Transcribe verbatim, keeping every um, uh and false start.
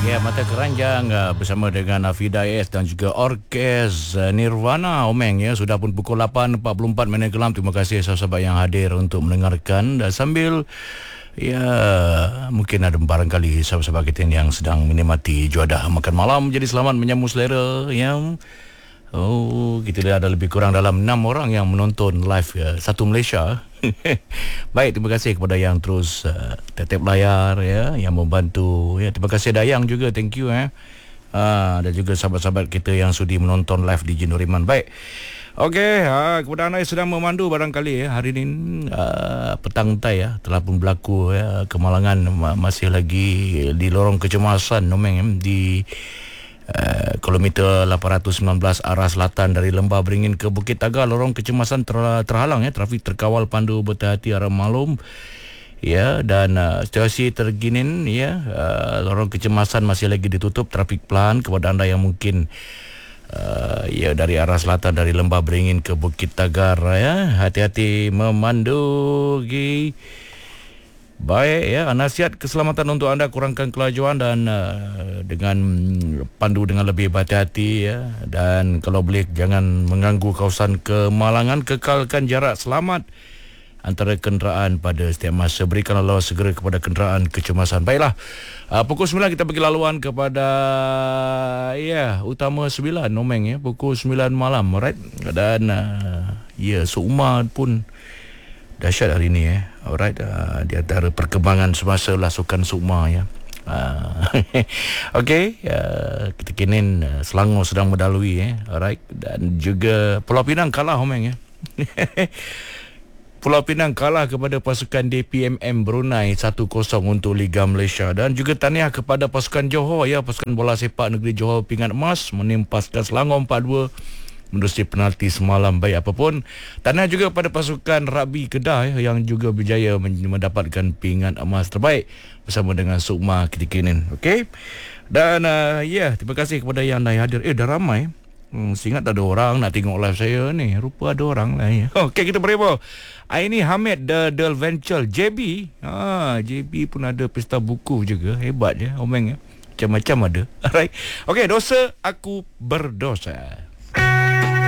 Ya, Mata Keranjang uh, bersama dengan Afida S dan juga Orkes uh, Nirvana Omeng ya. Sudah pun pukul lapan empat puluh empat minit kelam. Terima kasih sahabat-sahabat yang hadir untuk mendengarkan dan sambil ya mungkin ada barangkali sahabat-sahabat kita yang sedang menikmati juadah makan malam. Jadi selamat menyambut selera yang oh, kita lihat ada lebih kurang dalam enam orang yang menonton live ya, satu Malaysia. Baik, terima kasih kepada yang terus uh, tetap layar ya, yang membantu ya. Terima kasih Dayang juga, thank you eh. Uh, dan juga sahabat-sahabat kita yang sudi menonton live di Jinuriman. Baik. Okey, uh, kepada anda yang sedang memandu barangkali ya, hari ini uh, petang tai ya, telah pun berlaku ya, kemalangan masih lagi di lorong kecemasan Nomeng ya, di Uh, kilometer lapan ratus sembilan belas arah selatan dari Lembah Beringin ke Bukit Tagar. Lorong kecemasan ter- terhalang ya, trafik terkawal, pandu berhati-hati arah maklum ya. Dan uh, situasi terkini ya, uh, lorong kecemasan masih lagi ditutup, trafik pelan. Kepada anda yang mungkin uh, ya dari arah selatan dari Lembah Beringin ke Bukit Tagar ya, hati-hati memandu. Gi Baik ya, nasihat keselamatan untuk anda, kurangkan kelajuan dan uh, dengan pandu dengan lebih berhati-hati ya. Dan kalau boleh jangan mengganggu kawasan kemalangan, kekalkan jarak selamat antara kenderaan pada setiap masa. Berikan laluan segera kepada kenderaan kecemasan. Baiklah, uh, pukul sembilan kita bagi laluan kepada ya utama sembilan Nomeng ya, pukul sembilan malam, alright. Dan uh, ya seumar pun dahsyat hari ini ya. Alright, uh, di antara perkembangan semasa lasukan Sukma ya. Uh, Okey, uh, kita kini uh, Selangor sedang mendalui ya. Alright, dan juga Pulau Pinang kalah Homeng ya. Pulau Pinang kalah kepada pasukan D P M M Brunei satu kosong untuk Liga Malaysia. Dan juga tahniah kepada pasukan Johor ya, pasukan bola sepak negeri Johor pingat emas menimpaskan Selangor empat dua menerusi penalti semalam. Baik apapun, tahniah juga pada pasukan rugby Kedah ya, yang juga berjaya mendapatkan pingat emas terbaik bersama dengan Sukma ketika ini. Okey. Dan uh, ya, yeah, terima kasih kepada yang dah hadir. Eh dah ramai. Hmm, seingat tak ada orang nak tengok live saya ni. Rupa ada orang lah ya. Okey, kita berebel. Ini Hamid The Del Venture J B. Ha, J B pun ada pesta buku juga. Hebat je Omeng ya. Macam-macam ada. Alright. Okey, dosa aku berdosa.